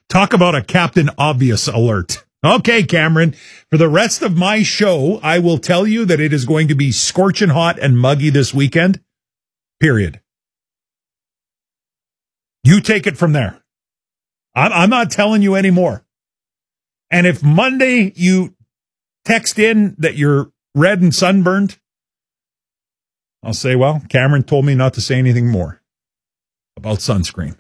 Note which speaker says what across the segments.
Speaker 1: Talk about a Captain Obvious alert. Okay, Cameron, for the rest of my show, I will tell you that it is going to be scorching hot and muggy this weekend. Period. You take it from there. I'm not telling you anymore. And if Monday you text in that you're red and sunburned, I'll say, well, Cameron told me not to say anything more about sunscreen.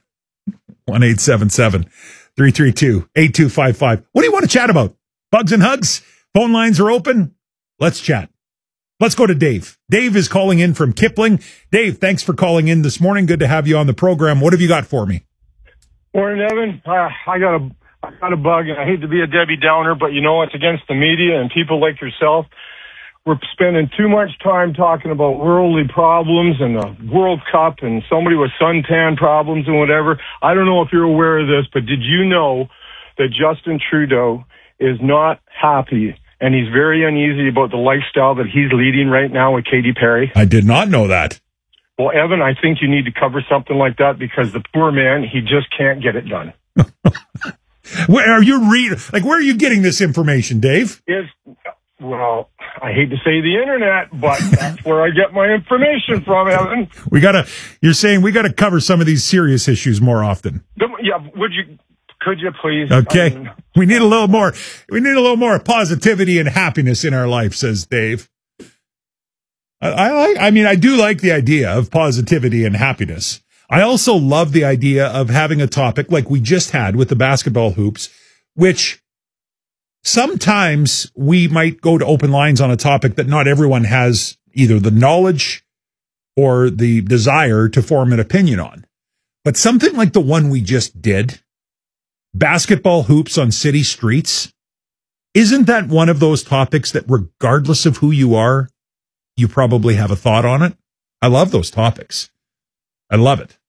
Speaker 1: 1-877-332-8255. What do you want to chat about? Bugs and hugs? Phone lines are open. Let's chat. Let's go to Dave. Dave is calling in from Kipling. Dave, thanks for calling in this morning. Good to have you on the program. What have you got for me?
Speaker 2: Morning, Evan. I got a bug, and I hate to be a Debbie Downer, but you know, it's against the media and people like yourself. We're spending too much time talking about worldly problems and the World Cup and somebody with suntan problems and whatever. I don't know if you're aware of this, but did you know that Justin Trudeau is not happy and he's very uneasy about the lifestyle that he's leading right now with Katy Perry?
Speaker 1: I did not know that.
Speaker 2: Well, Evan, I think you need to cover something like that because the poor man, he just can't get it done.
Speaker 1: Where are you where are you getting this information, Dave?
Speaker 2: Well, I hate to say the internet, but that's where I get my information from, Evan.
Speaker 1: You're saying we gotta cover some of these serious issues more often.
Speaker 2: Yeah, could you please?
Speaker 1: Okay. We need a little more positivity and happiness in our life, says Dave. I do like the idea of positivity and happiness. I also love the idea of having a topic like we just had with the basketball hoops, which sometimes we might go to open lines on a topic that not everyone has either the knowledge or the desire to form an opinion on. But something like the one we just did, basketball hoops on city streets, isn't that one of those topics that regardless of who you are, you probably have a thought on it? I love those topics. I love it.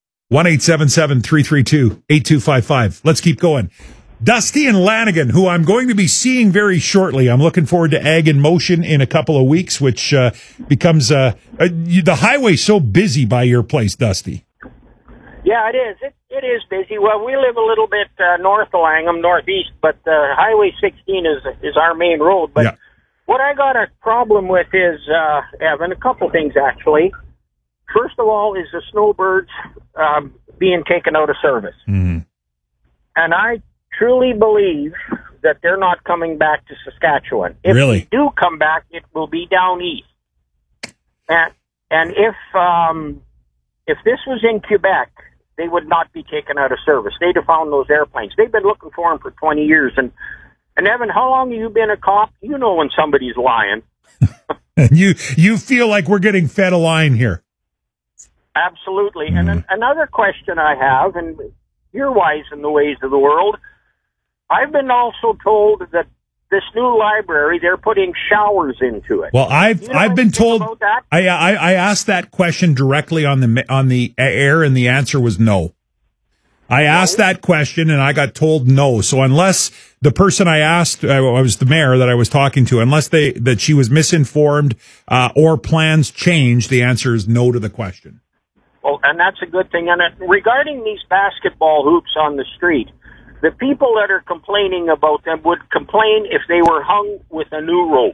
Speaker 1: 1-877-332-8255. Let's keep going. Dusty and Lanigan, who I'm going to be seeing very shortly. I'm looking forward to Ag in Motion in a couple of weeks, which becomes the highway's so busy by your place, Dusty.
Speaker 3: Yeah, it is. It is busy. Well, we live a little bit north of Langham, northeast, but Highway 16 is our main road. But what I got a problem with is, Evan, a couple things, actually. First of all, is the snowbirds being taken out of service. Mm-hmm. And I truly believe that they're not coming back to Saskatchewan. If they do come back, it will be down east. And if this was in Quebec, they would not be taken out of service. They'd have found those airplanes. They've been looking for them for 20 years. And Evan, how long have you been a cop? You know when somebody's lying.
Speaker 1: And you feel like we're getting fed a line here.
Speaker 3: Absolutely. Mm. And another question I have, and you're wise in the ways of the world, I've been also told that this new library, they're putting showers into it.
Speaker 1: Well, I've been told
Speaker 3: about that?
Speaker 1: I asked that question directly on the air, and the answer was no. I asked that question, and I got told no. So unless the person I asked, I was the mayor that I was talking to, unless that she was misinformed or plans changed, the answer is no to the question.
Speaker 3: Well, and that's a good thing. And regarding these basketball hoops on the street, the people that are complaining about them would complain if they were hung with a new rope.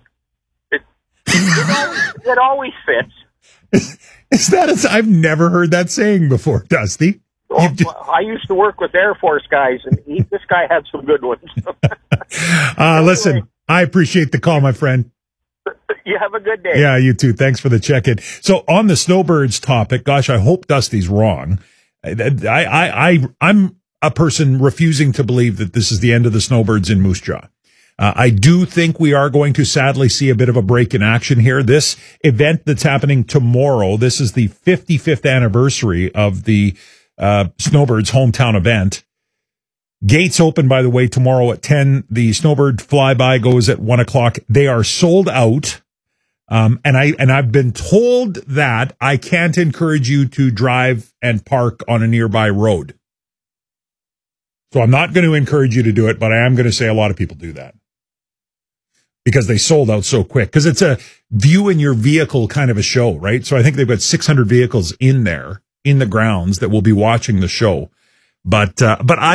Speaker 3: It always fits.
Speaker 1: Is that I've never heard that saying before, Dusty.
Speaker 3: Well, I used to work with Air Force guys, and this guy had some good ones.
Speaker 1: Listen, I appreciate the call, my friend.
Speaker 3: You have a good day.
Speaker 1: Yeah, you too. Thanks for the check-in. So on the snowbirds topic, gosh, I hope Dusty's wrong. I'm a person refusing to believe that this is the end of the snowbirds in Moose Jaw. I do think we are going to sadly see a bit of a break in action here. This event that's happening tomorrow, this is the 55th anniversary of the Snowbirds hometown event. Gates open, by the way, tomorrow at 10. The Snowbird flyby goes at 1 o'clock. They are sold out. And I've been told that I can't encourage you to drive and park on a nearby road. So I'm not going to encourage you to do it, but I am going to say a lot of people do that because they sold out so quick. Because it's a view in your vehicle kind of a show, right? So I think they've got 600 vehicles in there in the grounds that will be watching the show. But I